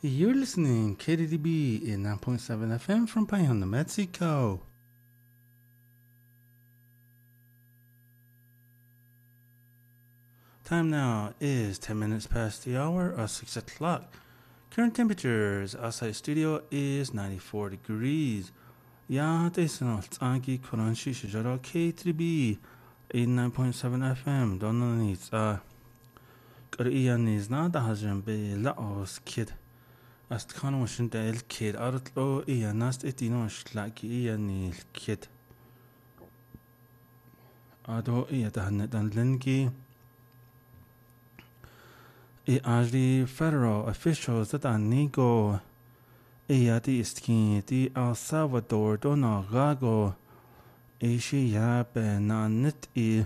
You're listening KDDB in 9.7 FM from Pajon, Mexico. Time now is 10 minutes past the hour of 6 o'clock. Current temperatures outside studio is 94 degrees. Ya Desanol Tsangi Koranshi Shijara K3B 89.7 FM. Donanits Korean is not the husband be Laos kid. Astkan washin del kid Artlo Ianast Etinosh like Ian kid. Ado Iatahanet and Lingi. The federal officials that are nego the iskin the El Salvador dona gago she ya benanit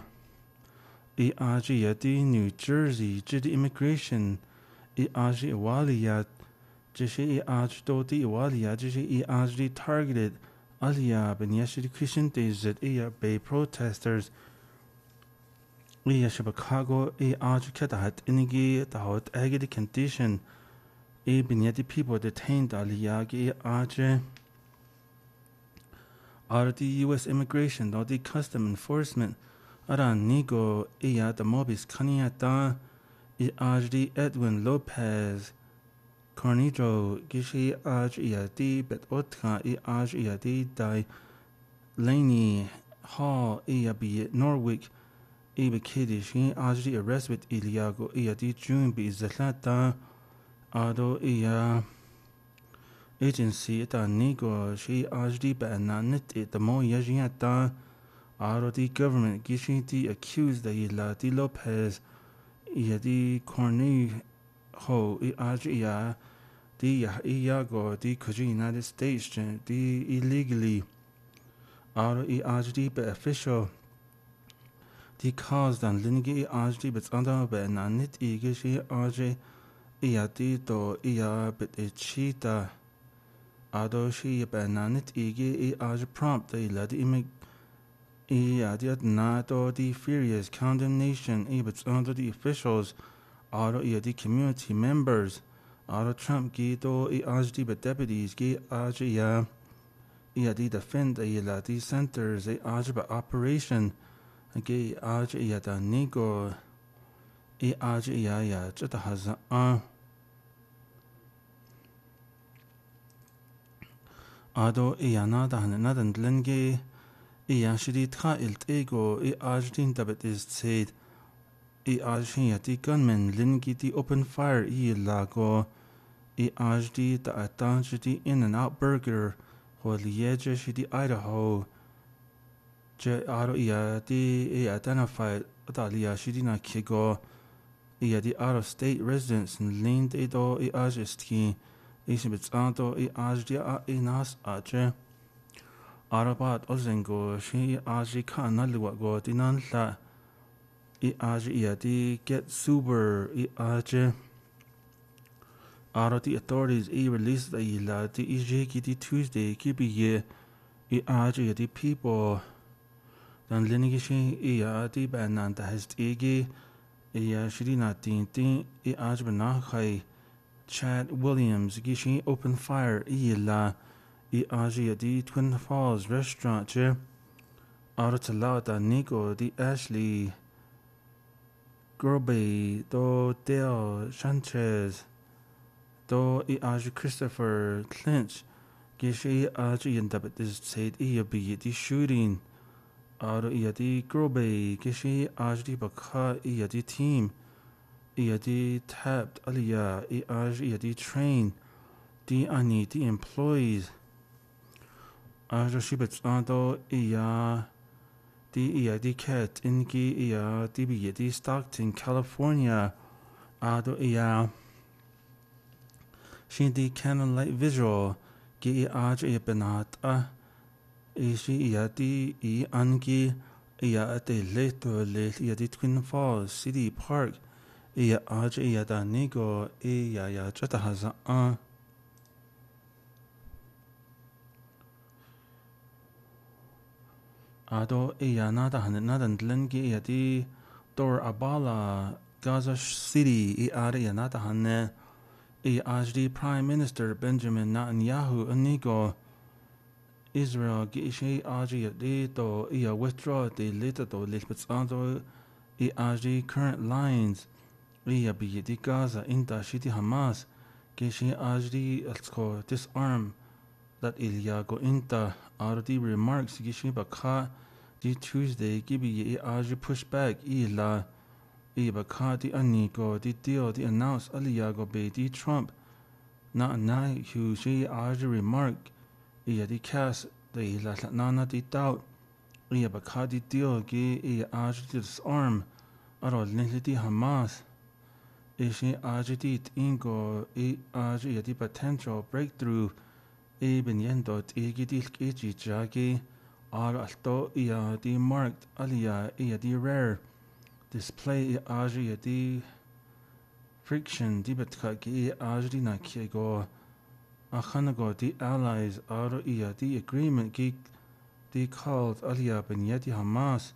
the New Jersey the immigration walia jishi do the walia jishi targeted alia benyashi Christian days that bay protesters Chicago Ketahat Inigi Tahot Agidi condition Binyati people detained Aliyagi Arje the US immigration or the custom enforcement Aran Nigo the Mobis Kaniata Ajdi Edwin Lopez Cornidro Gishi Aj Bet Otka Aj Dai Laney Hall be Norwich Ebe Kedish Ajdi arrest with Iliago di June be Zalata Ado agency ta Nigo she Ajdi Bananit the Mo Yajiata Ado the government Gishi the accused the Ilati Lopez di Corny Ho Ajia the Iago the Kuji United States the illegally Ado Ajdi be official the caused and Lingi Ajdi but under Benanit Igishi Aj do but a cheetah Ado she Benanit Igi Aj prompt the lad imig Nato the furious condemnation but under the officials Ado the community members Ado Trump Gido Ajdi but deputies Gi Aj the defend the ladi centers the Aj operation Gay Aj da Nigo Aj ya Jetta has Ado Nada Nadan Lenge Shidi Tra ilt ego Ajdin Dabet is said Aj the gunmen Lingi the open fire lago Ajdi the Atanjidi In and Out Burger or Lieja Shidi Idaho Aro the identified Dalia Shidina Kigo the out of state residents and leaned Edo Ajistki Isibits Anto Ajdia Inas Aje Arabat Ozengo she Aji Kanaliwago Dinanla Aji the get super Aje Aro the authorities released the Ila the Ijiki the Tuesday Kibi Aji the people Dan Linigishi di Bananda has Igi Shidina Tintin Ajbanahai Chad Williams Gishi open fire la Aji di Twin Falls restaurant Aratalata Nico di Ashley Grobe do Dale Sanchez do Aji Christopher Clinch Gishi Aji and Dabit is said be the shooting Aro di Grobe Gishi Ajdi Baka di team di tapped Aliyah Aj di train di Ani di employees Aja Shibets Ando di cat Ingi di Stockton California Ado she di Canon Light Visual Gi Aj Benat Ishi di Angi de Leto Le di Twin Falls City Park Aj da Nigo ya Jetta has Ado nada nadan Lengi di Dor Abala Gaza City nada ajdi Prime Minister Benjamin Netanyahu anigo Israel gishi aji di to withdraw the later to lilpetsando ajdi current lines bi di Gaza inta shiti Hamas gishi ajdi alsko disarm that go inta ardi remarks gishi bakha di Tuesday gibi ajdi pushback la bakha di anigo di deal di announce go be di Trump na hu she ajdi remark di cast the la nana di doubt bakha di deal gi ajdi disarm arol niliti Hamas she ajdi ingo ajdi di potential breakthrough beniendo tigidil iji jagi alto di marked di rare display di friction di betkagi di na kiego achanago di allies di agreement gi di called benieti Hamas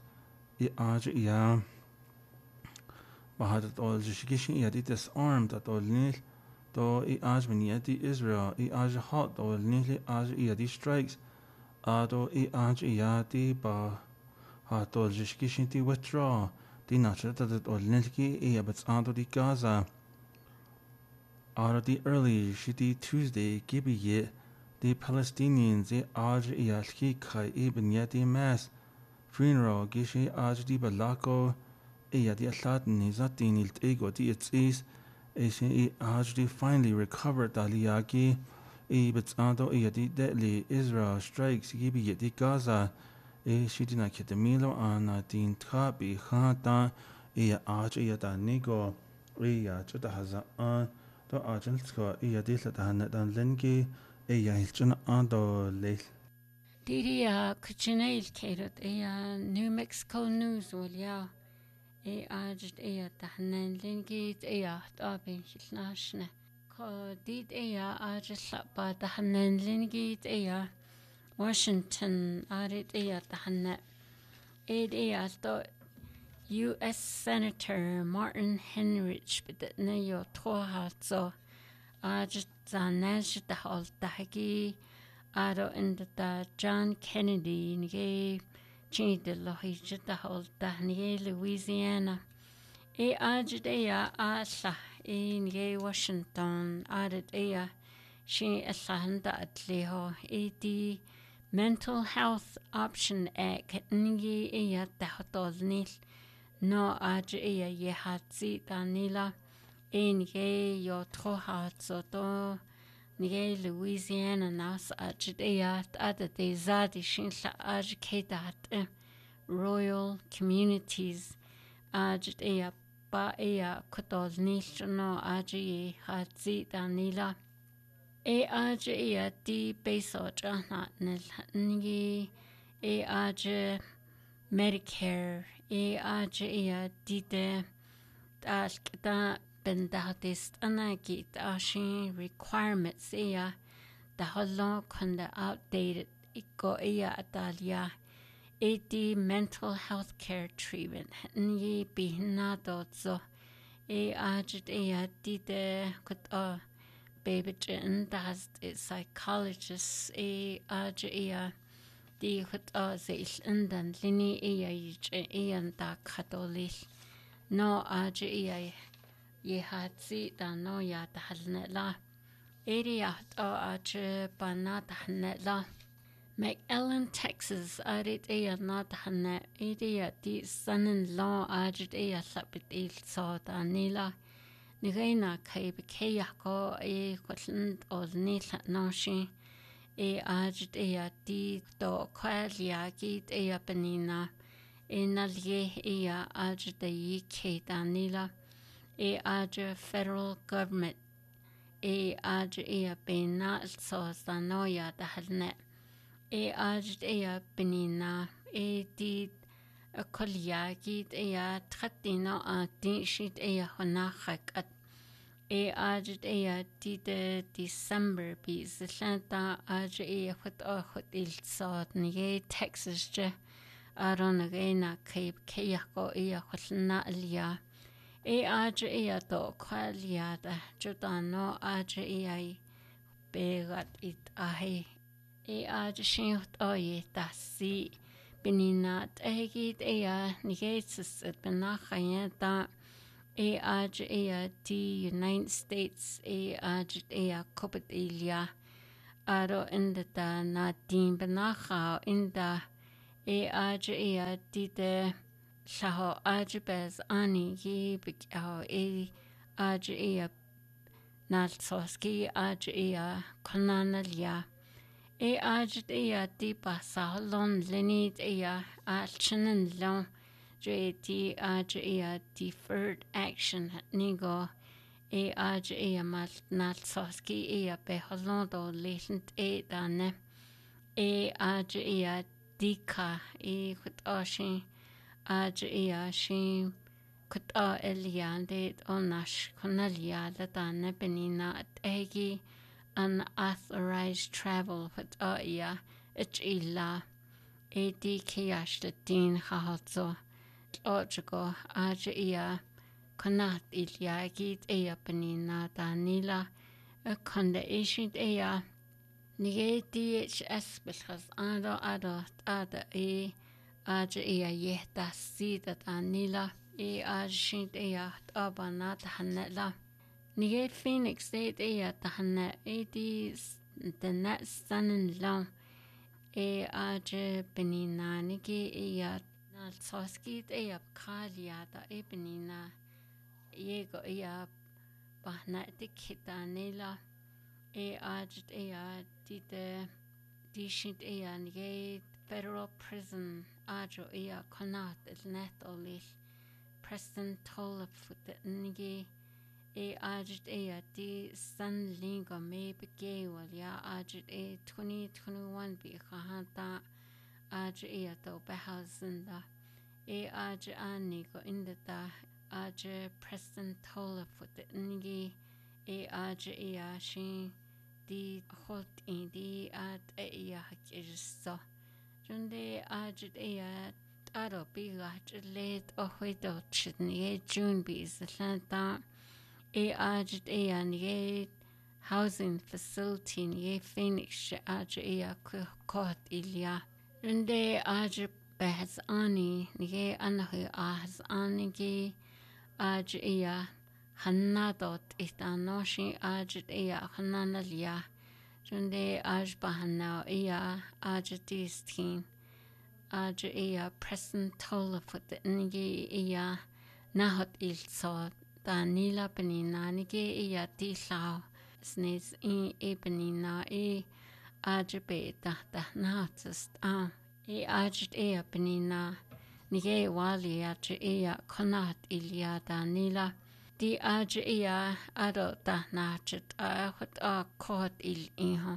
bahadat all jishigishin di disarmed at all nil do benieti Israel hot do nil di strikes do di ba hat all jishigishin di withdraw di nachat that all nilki but ado di Gaza the early shitty Tuesday gibi the Palestinians alki kai benieti mass funeral gishi di balako di aslatin nizatin ilt ego di its is di finally recovered aliyaki but ado di deadly Israel strikes gibi di Gaza shidina ketemilo ana din trabi khata da nigo chuta haza to arjilsko di latahan dan lengi hilchuna ando leil Didi kuchinail kerut New Mexico News walya ajit tahnan lengi tabin hilnashna ko did ajit ba tahnan lengi Washington arit tahanna to U.S. Senator Martin Heinrich بدأنا يطوها so ajit zanaj dahol dahagi aro inda John Kennedy nge chinde lohi dahol dahni Louisiana ajit asla nge Washington arit she aslahanda atleho di Mental Health Option Act nge dahdol nil no yehatsi danila nge yotro so nge Louisiana nas at de zadi shinla educated Royal Communities ba kutol nil no hatsi danila di beso jana nil nge Medicare di de da bendadist anagi ashin requirements the hollow kunda outdated iko atalia di mental health care treatment ngi bihnado so di de kut baby das psychologists di hut zeil indan lini da katolil no yehatsi da no ya tahalnela bana tahalnela McAllen, Texas arit na tahalne di son-in-law lapit il so da nila Nigena kai bekeya ko kwatland ol nila noshi di do kwalia git penina nalye yike danila federal government bena so sanoya dahalne penina di kolya git tratino di shit honachak di de December bi zlanta hut il sod ni Texas je aron na kai ko hulna alia Aja to kwaliada judano aja begat it ahe. Aja shinut oye tasi beninat egit nigetus et benachayeta. Aja the United States aja kopet ilia. Aro inda ta na din benacha inda aja dide shaho aja bez ani ye bikao aja nalsoski aja konanalia aja di pasalon lenid alchinen lon di aja deferred action nigo aja mal nalsoski beholando lesent dane aja dika kut aja shin kut eliande onash konalia latane benina egi unauthorized travel with illa edi kiashtatin hahatso ochigo aja konat ilyagit benina danila konda ishit nige DHS bilhas ado ada aja yehta sida danila ajshint abanat hanela nige Phoenix State tahana di the net sanin long aja benina nige nalsoski kalia da benina yego bahna dikhitanela aja di shint nige federal prison ajo konat net olish Preston Tollefut nige aja di san lingo me begewal aja 2021 bi khahanta aja to behazinda aja anigo indata aja Preston Tollefut nige aja shin di hot di at hakirso junde aja aro bigat late ohuito chitni June bis lanta aja ni housing facility ni Phoenix aja kot ilia runde aja behas ani ni anahu ahas ani gi aja hanadot itanoshi aja hananalia runde aja bahana aja distin aja Preston Tollefut nige nahot ilso danila benina nige disao snes benina aja beta nahtest aja benina nige wali aja konat ilia danila di aja ado nachet hot kot il iho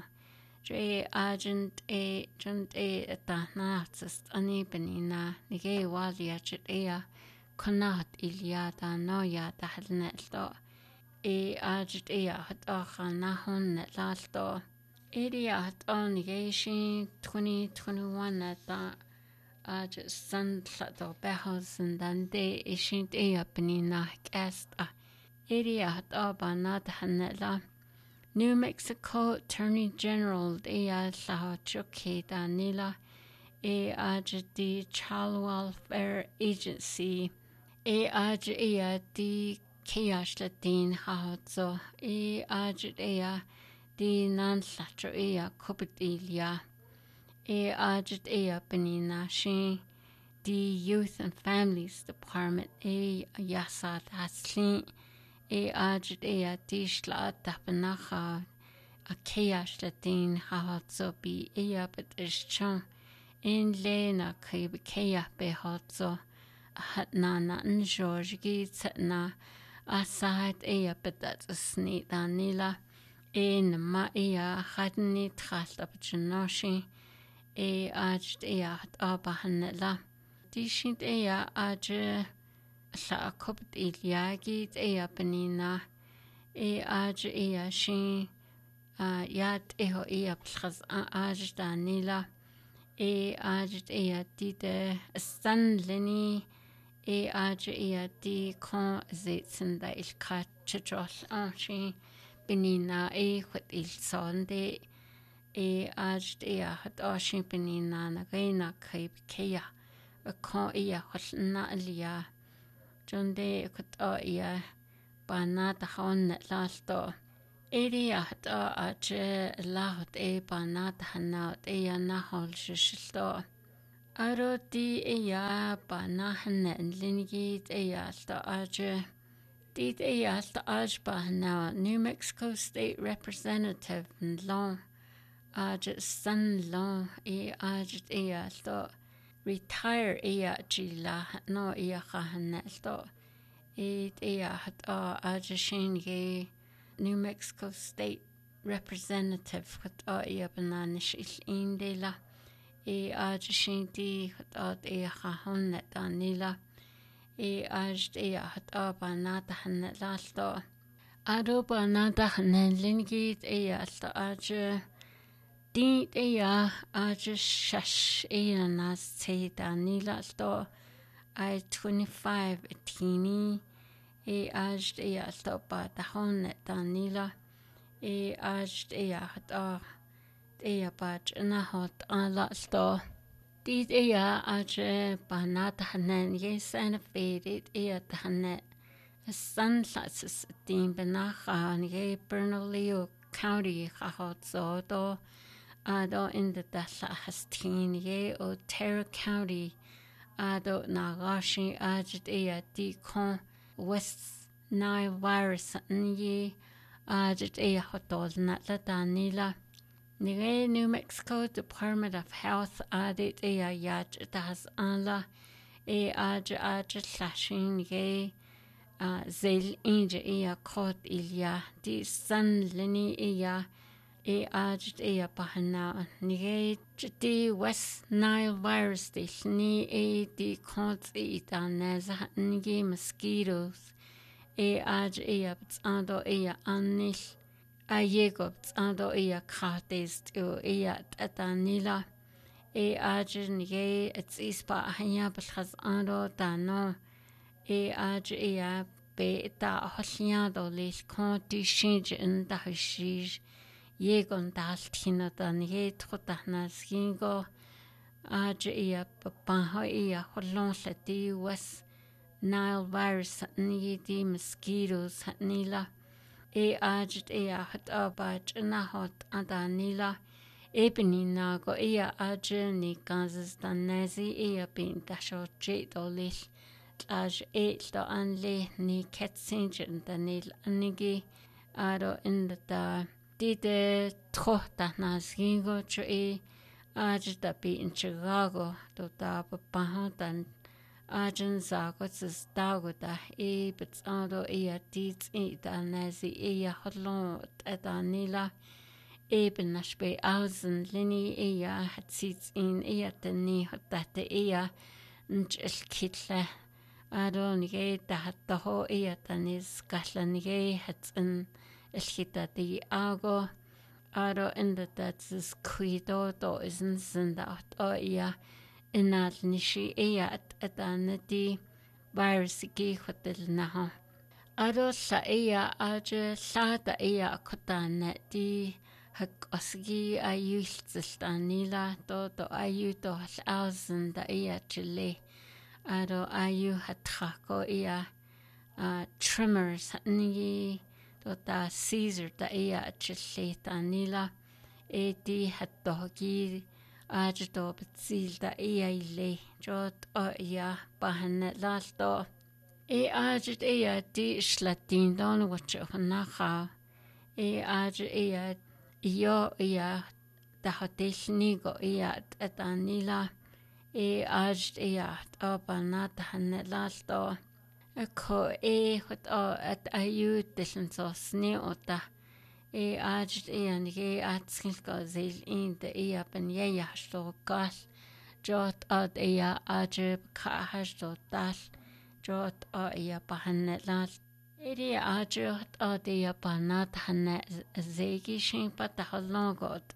agent junt nahtest ani benina nige wali aja konat iliada noya dahlnelto aja hot nahon lalto hot onigation 2021 aja sanlato behos and dande ishint benina casta hot banat hanela New Mexico Attorney General Lahochuke Danila aja di Child Welfare Agency aja di Kiyashlatin Hahatso aja di Nanlatro Kopatilia aja benina shin di Youth and Families Department Yasat Haslin aja di Shlata Benacha Kiyashlatin Hahatso bi but ischon in lena kaya behatso hatnana njorgi tsna asat betat sni danila in ma hadni tkhasta bchnoshi aja abahanla dishint aja la kopt iliagi benina aja shin yat plkhaz aja danila aja dide san leni Ia di con zitsinda il cacciol anshi benina chut il sonde ia hat ashin benina na reina kaib kea a con ia hosna lia jonde chut ia banata hon lalto Ia hat lahat banata hanat na hol shishto Aro di ia banahan linigit alta did alta bahna New Mexico State Representative long son long alta retire gila no kahanelto hat shin New Mexico State Representative hat bananish indela shinti hat khahonnet anila hat banata hannet lalto ado banata hannen lingit alta di shash nas teta nila sto 25 tini alta bata honnet anila hat bach na hot lalto Did banata hanen san faded hanet a sunlights dim benacha and Bernalillo County hot zodo ado in the dasa hastin Otero County ado nagashi di con West Nile virus ye hotol natla danila New Mexico Department of Health added yaj das anla slashin zel inja kot ilya di san lini bahana di West Nile virus ni di kot neza mosquitoes ando anil Ayegobt ando kartest tatanila it's ispa hanya bchaz ando dano be ta hoshnya do lis konti shinj in da hishij yegon daltina dan trotahna skingo papa holon lati was Nile virus ni di mosquitoes nila hat na hot adanila Ebenina go ni Kansas danezi bin dasho dolis do anle ni ketsinj danil anigi aro in the dide trohta nasgingo da bi in Chicago do da pahantan Arjun zagots dagoda bits ando dit danezi hodlon edanila nashbe ausen lini hat sits in tani hotate njel kitle ado da hat da ho tanis kaslanige hat in elhitati ago ado in the that's kuido do isn't sinda inal nishi atanati virus ki hotel naha ado sa sata kotana di hak osgi ayultstanila to ayu to thousand chile ado ayu hatrako trimmers ni to ta Caesar chile tanila di hatogi Ajdo Betsilda le jot bahan lalto ajit di slatin don watch nacha ajit yo da hotel nigo atanila ajit banat han lalto ko hot at ayu tiln so sni ota ajit atskilka zel in the ben sto gal jot ad ajib ka hasto dal jot bahan lal ajit ad banat han zegi shin patahalongot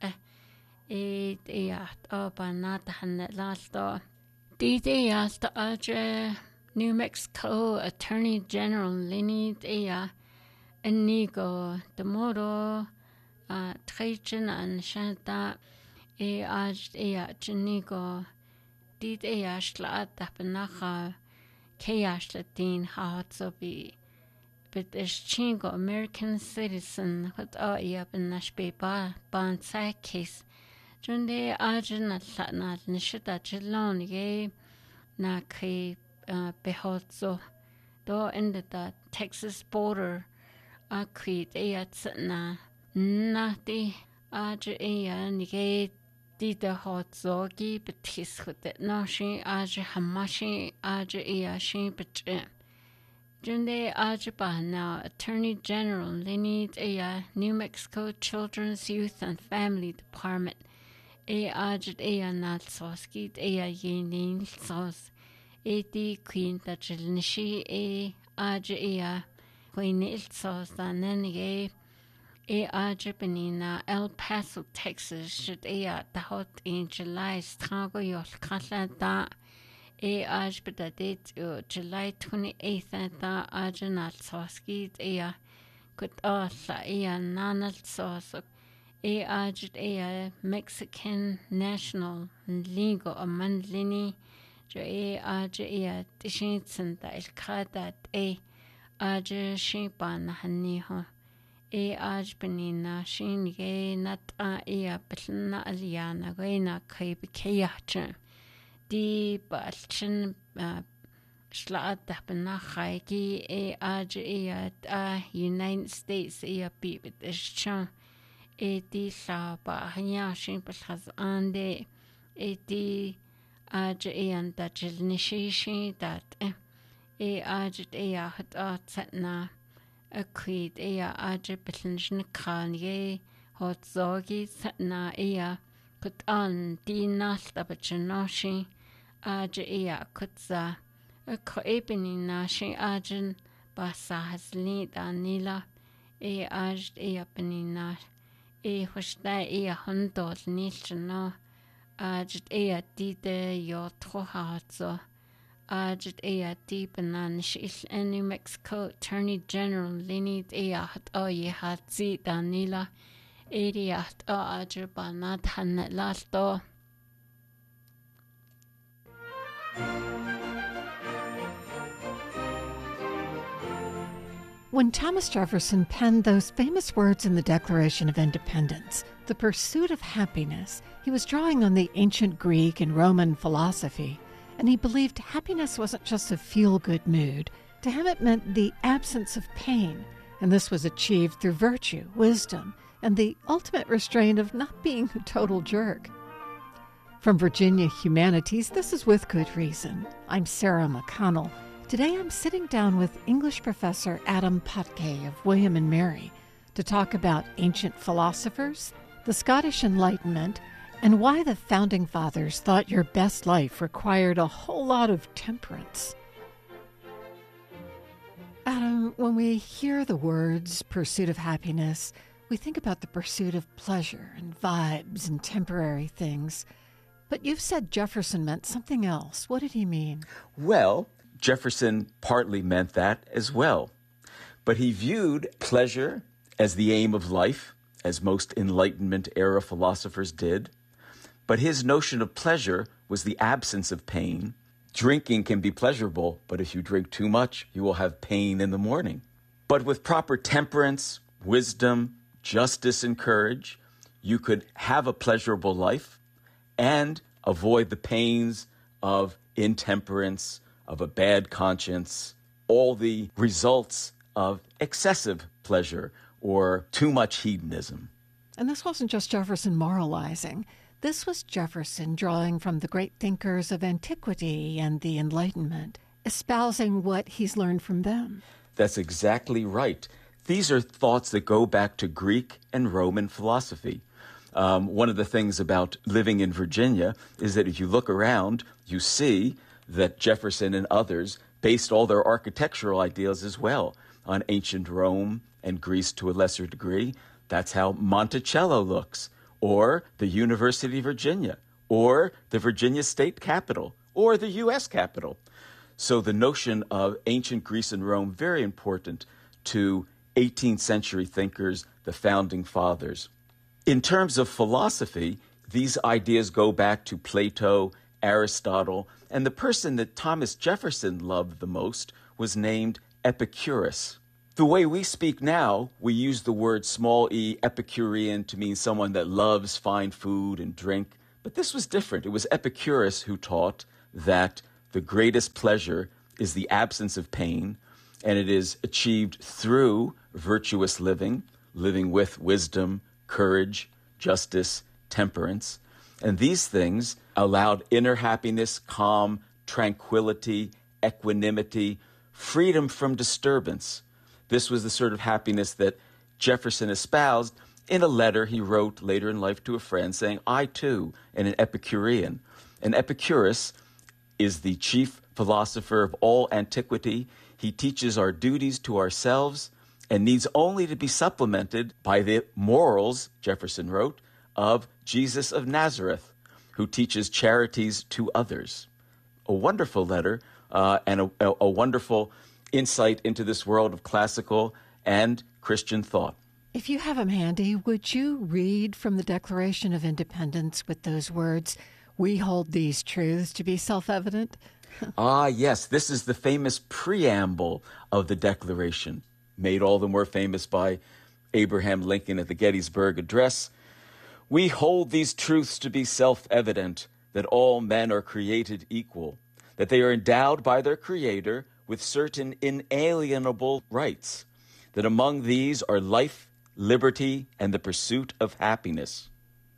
banat han lalto di alta New Mexico Attorney General Lenny Ea Inigo Demoro Trajan and Shanta Aj Ea Jenigo Did Ea Shla Dapenacha Kayash Latin Hatsobi but is Chingo American citizen with Ea Benashbe Ban Sakis Junde Arjun at Latnat Nishita Jilon Ye Na Kri Beholzo do ended the Texas border Creed Ayatsna Nati Aja Ea Nige Dida Hot Zogi Betis with it Nashi Aja Hamashi Aja Ea Shi Betrim Junde Ajaba now Attorney General Lenny Ea New Mexico Children's Youth and Family Department Ajad Ea Nalsoski Ea Yenin Sos Eti Queen Tachilnishi Aja Ea Queen Ilsos Danenge Ajabanina El Paso, Texas should Ea Tahot in July Strago Yol Kala da Ajbada date July 28th da Ajanal Soski Ea could also Ea Nanal Sos Ajad Ea Mexican National Legal Amandlini Jo Aja Ea Tishinson da El Kadat Aja Shiban Haniho Ajbanina Shin Ye Nat Ea Belna Aliana Reina Kaib Kayacha Di Balchin Slat Benachai Aja Ea United States Ea Bibit Ischan Di Saba Hanyashin Belhaz Ande Di Aja Ea Dajil Nishishi that Ajad Ea Hat Satna a creed Ea Aja Betlin Khan Ye Hot Zogi Satna Ea Kut an Di Nasta Bachanoshi Aja Ea Kutza a Koebini Nashi Ajan Basa Hasli Danila Ajad Ea Benina Hushda Ea Hundod Nishano Ajad Ea Dide Yotrohatzo Ajad Ea Deep and Shil and New Mexico Attorney General Lenny Ea Hat Oye Hatzi Danila Ea Ajad Banat Hanet Lasto. When Thomas Jefferson penned those famous words in the Declaration of Independence, the pursuit of happiness, he was drawing on the ancient Greek and Roman philosophy, and he believed happiness wasn't just a feel-good mood. To him it meant the absence of pain, and this was achieved through virtue, wisdom, and the ultimate restraint of not being a total jerk. From Virginia Humanities, this is With Good Reason. I'm Sarah McConnell. Today I'm sitting down with English professor Adam Potke of William and Mary to talk about ancient philosophers, the Scottish Enlightenment, and why the Founding Fathers thought your best life required a whole lot of temperance. Adam, when we hear the words pursuit of happiness, we think about the pursuit of pleasure and vibes and temporary things. But you've said Jefferson meant something else. What did he mean? Well, Jefferson partly meant that as well. But he viewed pleasure as the aim of life, as most Enlightenment-era philosophers did. But his notion of pleasure was the absence of pain. Drinking can be pleasurable, but if you drink too much, you will have pain in the morning. But with proper temperance, wisdom, justice, and courage, you could have a pleasurable life and avoid the pains of intemperance, of a bad conscience, all the results of excessive pleasure or too much hedonism. And this wasn't just Jefferson moralizing. This was Jefferson drawing from the great thinkers of antiquity and the Enlightenment, espousing what he's learned from them. That's exactly right. These are thoughts that go back to Greek and Roman philosophy. One of the things about living in Virginia is that if you look around, you see that Jefferson and others based all their architectural ideas as well on ancient Rome and Greece to a lesser degree. That's how Monticello looks, or the University of Virginia, or the Virginia State Capitol, or the U.S. Capitol. So the notion of ancient Greece and Rome, very important to 18th century thinkers, the founding fathers. In terms of philosophy, these ideas go back to Plato, Aristotle, and the person that Thomas Jefferson loved the most was named Epicurus. The way we speak now, we use the word small e, Epicurean, to mean someone that loves fine food and drink. But this was different. It was Epicurus who taught that the greatest pleasure is the absence of pain, and it is achieved through virtuous living, living with wisdom, courage, justice, temperance. And these things allowed inner happiness, calm, tranquility, equanimity, freedom from disturbance. This was the sort of happiness that Jefferson espoused in a letter he wrote later in life to a friend saying, I too am an Epicurean. And Epicurus is the chief philosopher of all antiquity. He teaches our duties to ourselves and needs only to be supplemented by the morals, Jefferson wrote, of Jesus of Nazareth, who teaches charities to others. A wonderful letter and a wonderful insight into this world of classical and Christian thought. If you have them handy, would you read from the Declaration of Independence with those words, "We hold these truths to be self-evident"? Yes, this is the famous preamble of the Declaration, made all the more famous by Abraham Lincoln at the Gettysburg Address. We hold these truths to be self-evident, that all men are created equal, that they are endowed by their Creator with certain inalienable rights, that among these are life, liberty, and the pursuit of happiness,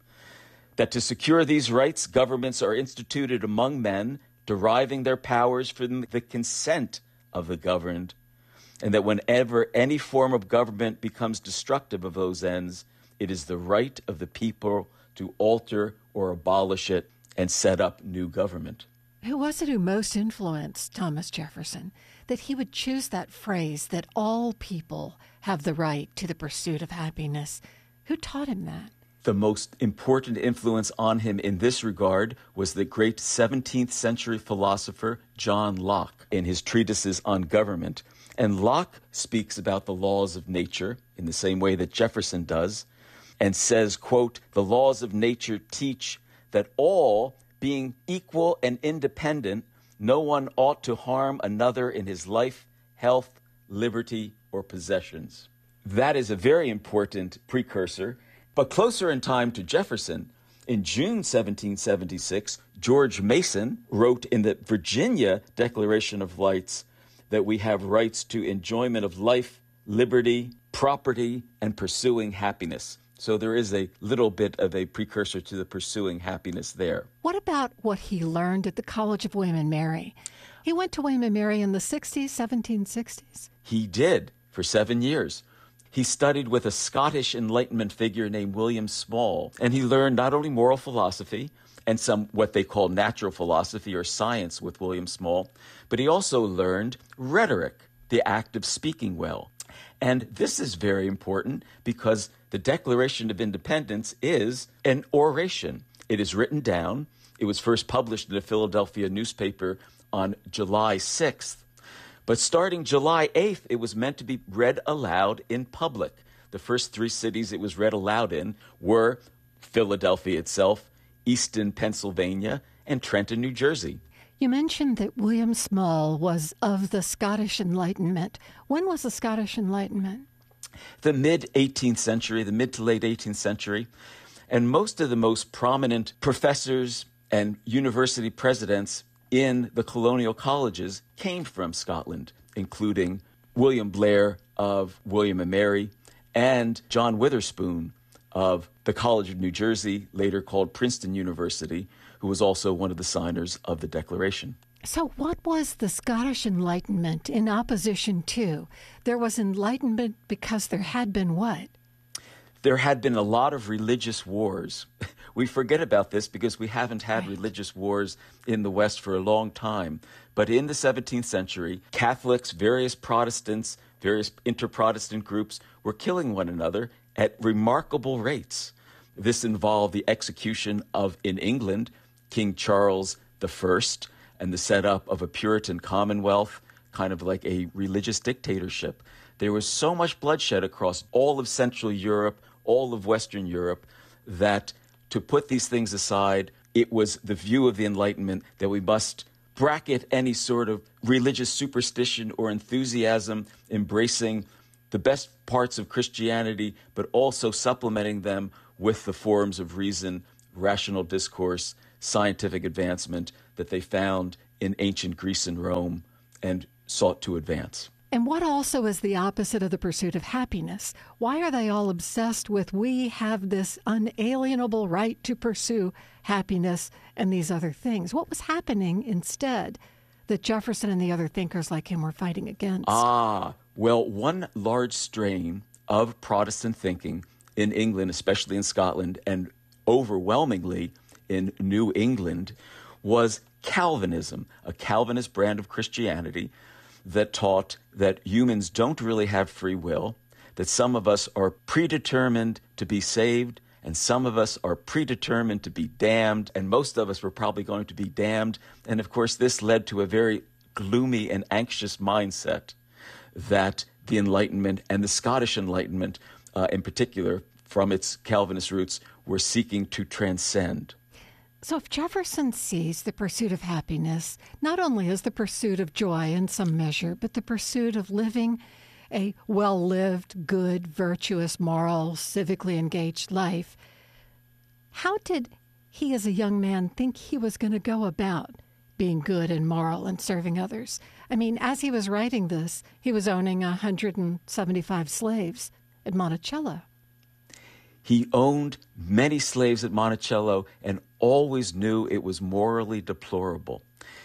that to secure these rights, governments are instituted among men, deriving their powers from the consent of the governed, and that whenever any form of government becomes destructive of those ends, it is the right of the people to alter or abolish it and set up new government. Who was it who most influenced Thomas Jefferson, that he would choose that phrase that all people have the right to the pursuit of happiness? Who taught him that? The most important influence on him in this regard was the great 17th century philosopher John Locke in his treatises on government. And Locke speaks about the laws of nature in the same way that Jefferson does, and says, quote, "The laws of nature teach that all, being equal and independent, no one ought to harm another in his life, health, liberty, or possessions." That is a very important precursor. But closer in time to Jefferson, in June 1776, George Mason wrote in the Virginia Declaration of Rights that we have rights to enjoyment of life, liberty, property, and pursuing happiness. So there is a little bit of a precursor to the pursuing happiness there. What about what he learned at the College of William and Mary? He went to William and Mary in the 1760s. He did, for 7 years. He studied with a Scottish Enlightenment figure named William Small, and he learned not only moral philosophy and some what they call natural philosophy or science with William Small, but he also learned rhetoric, the act of speaking well. And this is very important because the Declaration of Independence is an oration. It is written down. It was first published in a Philadelphia newspaper on July 6th. But starting July 8th, it was meant to be read aloud in public. The first 3 cities it was read aloud in were Philadelphia itself, Easton, Pennsylvania, and Trenton, New Jersey. You mentioned that William Small was of the Scottish Enlightenment. When was the Scottish Enlightenment? The mid-18th century, the mid to late 18th century. And most of the most prominent professors and university presidents in the colonial colleges came from Scotland, including William Blair of William and Mary and John Witherspoon of the College of New Jersey, later called Princeton University, who was also one of the signers of the Declaration. So what was the Scottish Enlightenment in opposition to? There was Enlightenment because there had been what? There had been a lot of religious wars. We forget about this because we haven't had religious wars in the West for a long time. But in the 17th century, Catholics, various Protestants, various inter-Protestant groups were killing one another at remarkable rates. This involved the execution of, in England, King Charles I, and the setup of a Puritan commonwealth, kind of like a religious dictatorship. There was so much bloodshed across all of Central Europe, all of Western Europe, that to put these things aside, it was the view of the Enlightenment that we must bracket any sort of religious superstition or enthusiasm, embracing the best parts of Christianity, but also supplementing them with the forms of reason, rational discourse, scientific advancement that they found in ancient Greece and Rome and sought to advance. And what also is the opposite of the pursuit of happiness? Why are they all obsessed with we have this unalienable right to pursue happiness and these other things? What was happening instead that Jefferson and the other thinkers like him were fighting against? Well, one large strain of Protestant thinking in England, especially in Scotland, and overwhelmingly in New England, was Calvinism, a Calvinist brand of Christianity that taught that humans don't really have free will, that some of us are predetermined to be saved, and some of us are predetermined to be damned, and most of us were probably going to be damned. And of course, this led to a very gloomy and anxious mindset that the Enlightenment and the Scottish Enlightenment, in particular, from its Calvinist roots, were seeking to transcend. So if Jefferson sees the pursuit of happiness not only as the pursuit of joy in some measure, but the pursuit of living a well-lived, good, virtuous, moral, civically engaged life, how did he as a young man think he was going to go about being good and moral and serving others? I mean, as he was writing this, he was owning 175 slaves at Monticello. He owned many slaves at Monticello and always knew it was morally deplorable.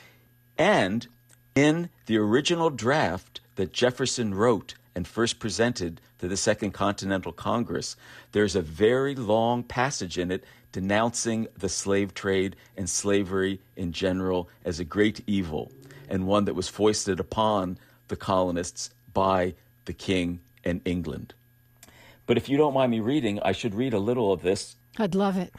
And in the original draft that Jefferson wrote and first presented to the Second Continental Congress, there's a very long passage in it denouncing the slave trade and slavery in general as a great evil, and one that was foisted upon the colonists by the king and England. But if you don't mind me reading, I should read a little of this. I'd love it.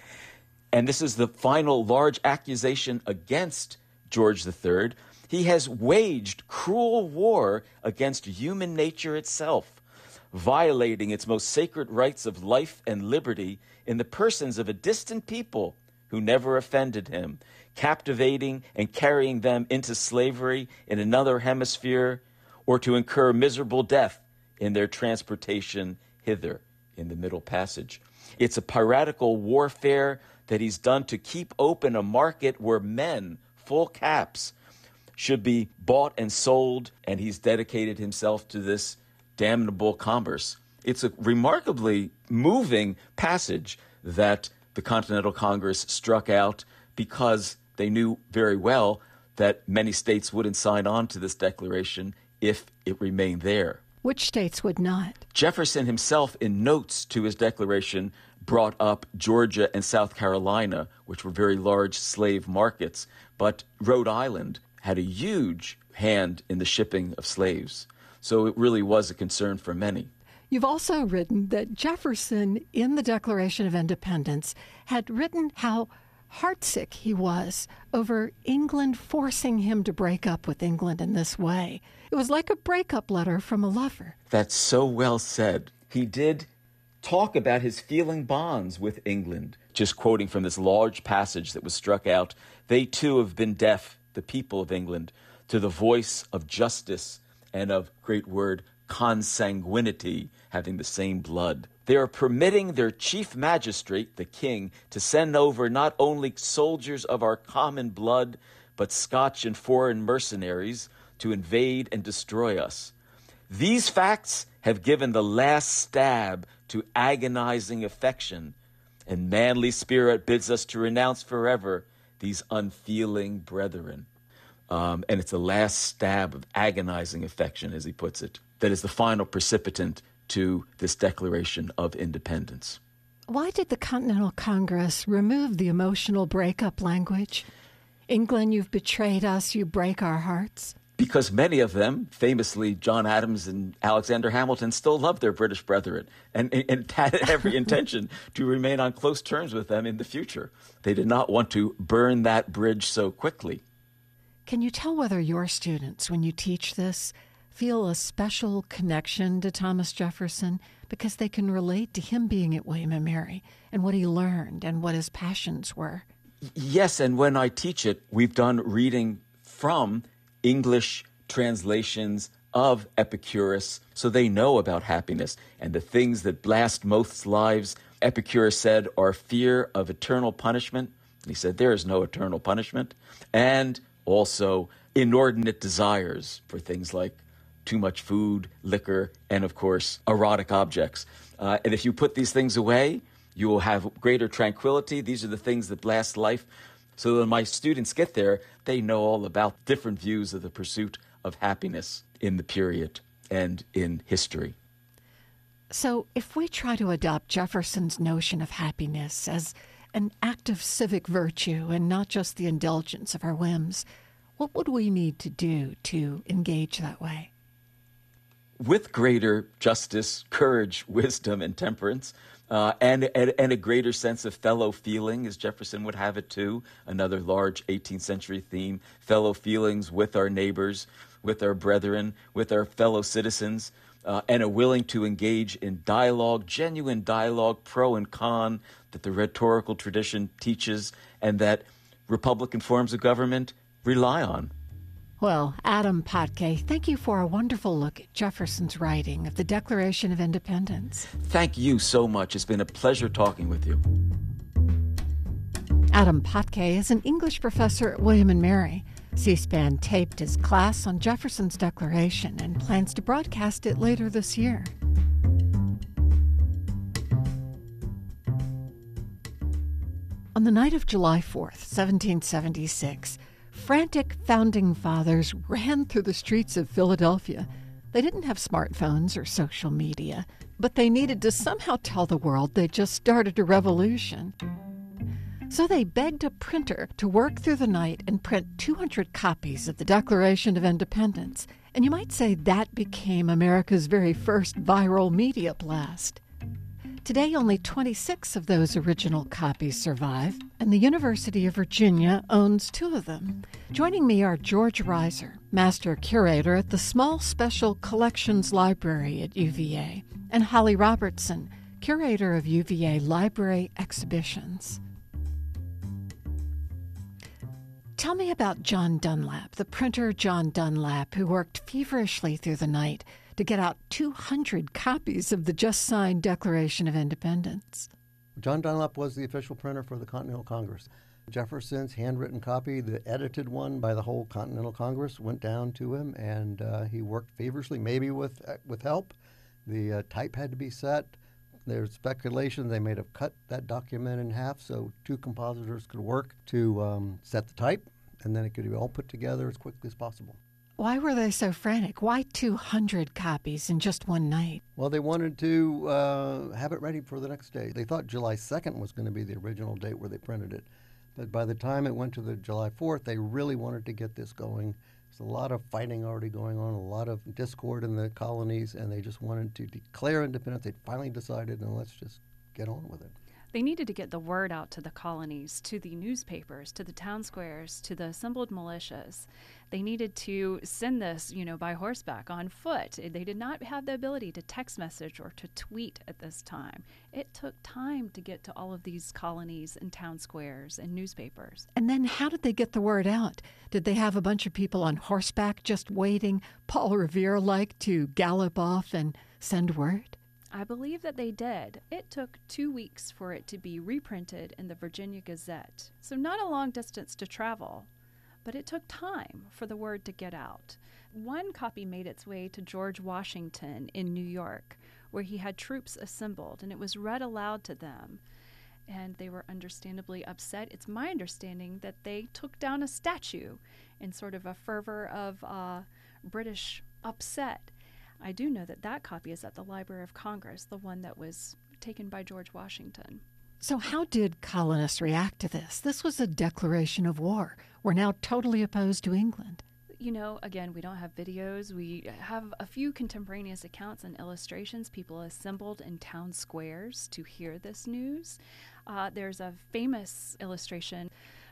And this is the final large accusation against George III. He has waged cruel war against human nature itself, violating its most sacred rights of life and liberty in the persons of a distant people who never offended him, captivating and carrying them into slavery in another hemisphere, or to incur miserable death in their transportation hither, in the Middle Passage. It's a piratical warfare that he's done to keep open a market where men, full caps, should be bought and sold, and he's dedicated himself to this damnable commerce. It's a remarkably moving passage that the Continental Congress struck out because they knew very well that many states wouldn't sign on to this declaration if it remained there. Which states would not? Jefferson himself, in notes to his declaration, brought up Georgia and South Carolina, which were very large slave markets. But Rhode Island had a huge hand in the shipping of slaves. So it really was a concern for many. You've also written that Jefferson, in the Declaration of Independence, had written how heartsick he was over England forcing him to break up with England in this way. It was like a breakup letter from a lover. That's so well said. He did talk about his feeling bonds with England. Just quoting from this large passage that was struck out, they too have been deaf, the people of England, to the voice of justice and of, great word, consanguinity, having the same blood. They are permitting their chief magistrate, the king, to send over not only soldiers of our common blood, but Scotch and foreign mercenaries to invade and destroy us. These facts have given the last stab to agonizing affection, and manly spirit bids us to renounce forever these unfeeling brethren. And it's the last stab of agonizing affection, as he puts it, that is the final precipitant to this Declaration of Independence. Why did the Continental Congress remove the emotional breakup language? England, you've betrayed us, you break our hearts. Because many of them, famously John Adams and Alexander Hamilton, still loved their British brethren and had every intention to remain on close terms with them in the future. They did not want to burn that bridge so quickly. Can you tell whether your students, when you teach this, feel a special connection to Thomas Jefferson because they can relate to him being at William and Mary and what he learned and what his passions were? Yes, and when I teach it, we've done reading from English translations of Epicurus, so they know about happiness and the things that blast most lives. Epicurus said are fear of eternal punishment. He said there is no eternal punishment. And also inordinate desires for things like too much food, liquor, and of course, erotic objects. And if you put these things away, you will have greater tranquility. These are the things that blast life. So when my students get there, they know all about different views of the pursuit of happiness in the period and in history. So if we try to adopt Jefferson's notion of happiness as an act of civic virtue and not just the indulgence of our whims, what would we need to do to engage that way? With greater justice, courage, wisdom, and temperance, and a greater sense of fellow feeling, as Jefferson would have it too, another large 18th century theme, fellow feelings with our neighbors, with our brethren, with our fellow citizens, and are willing to engage in dialogue, genuine dialogue, pro and con, that the rhetorical tradition teaches and that Republican forms of government rely on. Well, Adam Patke, thank you for a wonderful look at Jefferson's writing of the Declaration of Independence. Thank you so much. It's been a pleasure talking with you. Adam Patke is an English professor at William and Mary. C-SPAN taped his class on Jefferson's Declaration and plans to broadcast it later this year. On the night of July 4th, 1776, frantic founding fathers ran through the streets of Philadelphia. They didn't have smartphones or social media, but they needed to somehow tell the world they'd just started a revolution. So they begged a printer to work through the night and print 200 copies of the Declaration of Independence. And you might say that became America's very first viral media blast. Today, only 26 of those original copies survive, and the University of Virginia owns 2 of them. Joining me are George Reiser, Master Curator at the Small Special Collections Library at UVA, and Holly Robertson, Curator of UVA Library Exhibitions. Tell me about John Dunlap, the printer John Dunlap, who worked feverishly through the night to get out 200 copies of the just-signed Declaration of Independence. John Dunlap was the official printer for the Continental Congress. Jefferson's handwritten copy, the edited one by the whole Continental Congress, went down to him, and he worked feverishly, maybe with help. The type had to be set. There's speculation they may have cut that document in half so 2 compositors could work to set the type, and then it could be all put together as quickly as possible. Why were they so frantic? Why 200 copies in just one night? Well, they wanted to have it ready for the next day. They thought July 2nd was going to be the original date where they printed it. But by the time it went to the July 4th, they really wanted to get this going. There's a lot of fighting already going on, a lot of discord in the colonies, and they just wanted to declare independence. They finally decided, and let's just get on with it. They needed to get the word out to the colonies, to the newspapers, to the town squares, to the assembled militias. They needed to send this, by horseback, on foot. They did not have the ability to text message or to tweet at this time. It took time to get to all of these colonies and town squares and newspapers. And then how did they get the word out? Did they have a bunch of people on horseback just waiting, Paul Revere-like, to gallop off and send word? I believe that they did. It took 2 weeks for it to be reprinted in the Virginia Gazette. So not a long distance to travel, but it took time for the word to get out. One copy made its way to George Washington in New York, where he had troops assembled, and it was read aloud to them. And they were understandably upset. It's my understanding that they took down a statue in sort of a fervor of British upset. I do know that that copy is at the Library of Congress, the one that was taken by George Washington. So how did colonists react to this? This was a declaration of war. We're now totally opposed to England. Again, we don't have videos. We have a few contemporaneous accounts and illustrations. People assembled in town squares to hear this news. There's a famous illustration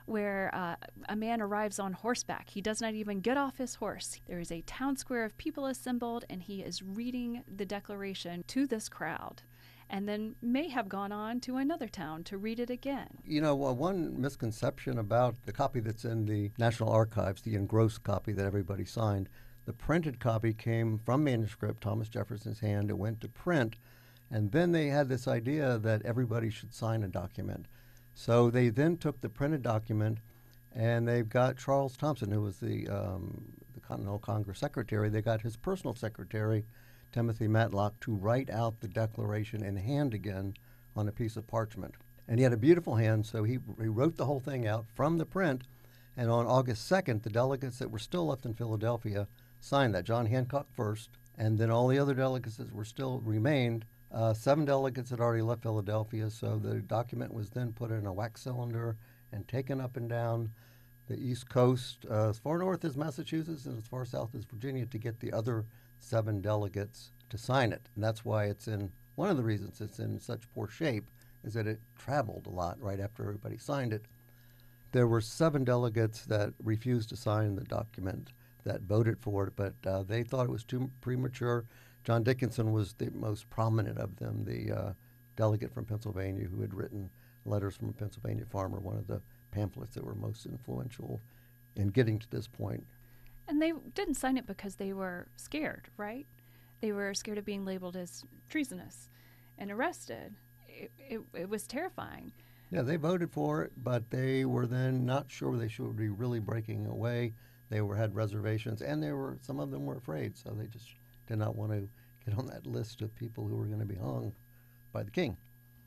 where a man arrives on horseback. He does not even get off his horse. There is a town square of people assembled, and he is reading the Declaration to this crowd, and then may have gone on to another town to read it again. You know, one misconception about the copy that's in the National Archives, the engrossed copy that everybody signed, the printed copy came from manuscript, Thomas Jefferson's hand. It went to print, and then they had this idea that everybody should sign a document. So they then took the printed document, and they've got Charles Thompson, who was the Continental Congress secretary. They got his personal secretary, Timothy Matlock, to write out the Declaration in hand again on a piece of parchment. And he had a beautiful hand, so he wrote the whole thing out from the print. And on August 2nd, the delegates that were still left in Philadelphia signed that. John Hancock first, and then all the other delegates that were still remained. 7 delegates had already left Philadelphia, so the document was then put in a wax cylinder and taken up and down the East Coast, as far north as Massachusetts and as far south as Virginia, to get the other 7 delegates to sign it. And that's why it's in, one of the reasons it's in such poor shape is that it traveled a lot right after everybody signed it. There were 7 delegates that refused to sign the document that voted for it, but they thought it was too premature. John Dickinson was the most prominent of them, the delegate from Pennsylvania who had written Letters from a Pennsylvania Farmer, one of the pamphlets that were most influential in getting to this point. And they didn't sign it because they were scared, right? They were scared of being labeled as treasonous and arrested. It was terrifying. Yeah, they voted for it, but they were then not sure they should be really breaking away. They had reservations, and some of them were afraid, so they just did not want to get on that list of people who were going to be hung by the king.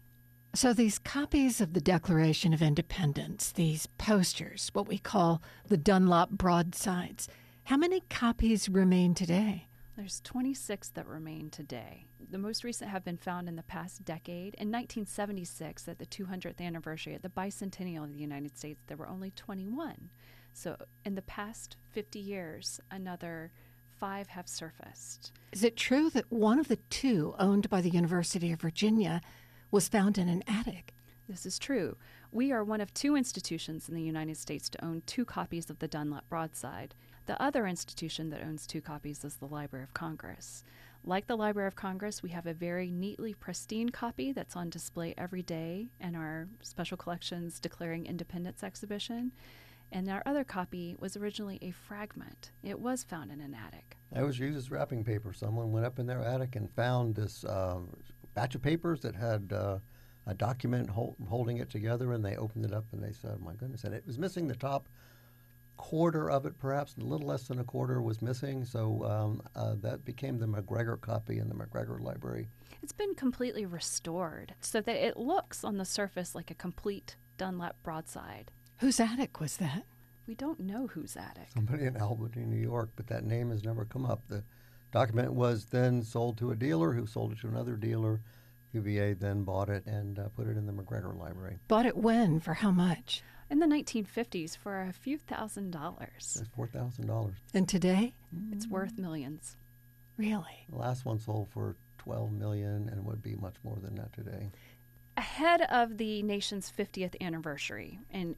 So these copies of the Declaration of Independence, these posters, what we call the Dunlop broadsides, how many copies remain today? There's 26 that remain today. The most recent have been found in the past decade. In 1976, at the 200th anniversary, at the bicentennial of the United States, there were only 21. So in the past 50 years, another 5 have surfaced. Is it true that one of the 2 owned by the University of Virginia was found in an attic? This is true. We are one of 2 institutions in the United States to own 2 copies of the Dunlop broadside. The other institution that owns 2 copies is the Library of Congress. Like the Library of Congress, we have a very neatly pristine copy that's on display every day in our Special Collections Declaring Independence exhibition. And our other copy was originally a fragment. It was found in an attic. It was used as wrapping paper. Someone went up in their attic and found this batch of papers that had a document holding it together, and they opened it up and they said, my goodness, and it was missing the top quarter of it, perhaps a little less than a quarter was missing, so that became the MacGregor copy in the MacGregor Library. It's been completely restored so that it looks on the surface like a complete Dunlop broadside. Whose attic was that? We don't know whose attic. Somebody in Albany, New York, but that name has never come up. The document was then sold to a dealer who sold it to another dealer. UVA then bought it and put it in the MacGregor Library. Bought it when? For how much? In the 1950s for a few $1,000s. That's $4,000. And today? It's worth millions. Really? The last one sold for $12 million and would be much more than that today. Ahead of the nation's 50th anniversary in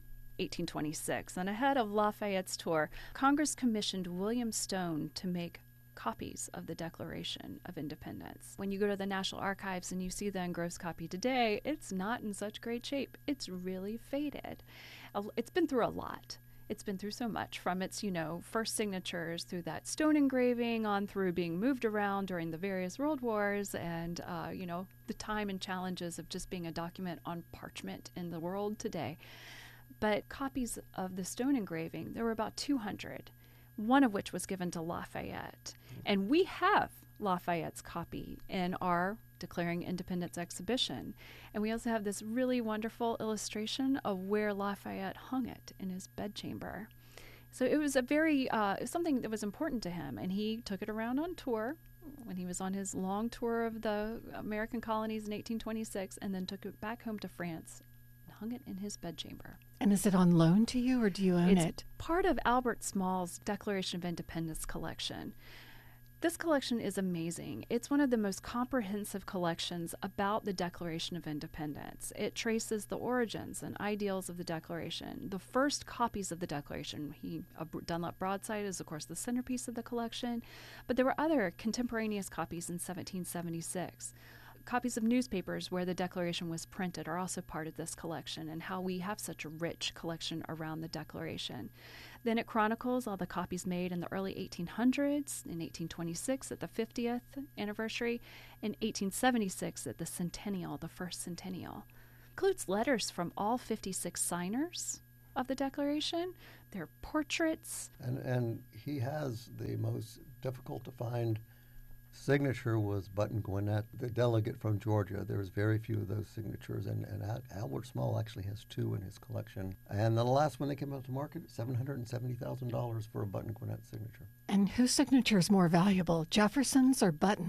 1826 and ahead of Lafayette's tour, Congress commissioned William Stone to make copies of the Declaration of Independence. When you go to the National Archives and you see the engrossed copy today, it's not in such great shape. It's really faded. It's been through a lot. It's been through so much, from its, first signatures through that stone engraving on through being moved around during the various world wars and, the time and challenges of just being a document on parchment in the world today. But copies of the stone engraving, there were about 200, one of which was given to Lafayette. And we have Lafayette's copy in our Declaring Independence exhibition. And we also have this really wonderful illustration of where Lafayette hung it in his bedchamber. So it was something that was important to him. And he took it around on tour when he was on his long tour of the American colonies in 1826, and then took it back home to France and hung it in his bedchamber. And is it on loan to you, or do you own it? It's part of Albert Small's Declaration of Independence collection. This collection is amazing. It's one of the most comprehensive collections about the Declaration of Independence. It traces the origins and ideals of the Declaration. The first copies of the Declaration, a Dunlop broadside is, of course, the centerpiece of the collection, but there were other contemporaneous copies in 1776. Copies of newspapers where the Declaration was printed are also part of this collection, and how we have such a rich collection around the Declaration. Then it chronicles all the copies made in the early 1800s, in 1826 at the 50th anniversary, in 1876 at the centennial, the first centennial. It includes letters from all 56 signers of the Declaration, their portraits. And he has the most difficult to find signature was Button Gwinnett, the delegate from Georgia. There's very few of those signatures, and Albert Small actually has 2 in his collection. And the last one they came out to market, $770,000 for a Button Gwinnett signature. And whose signature is more valuable, Jefferson's or Button?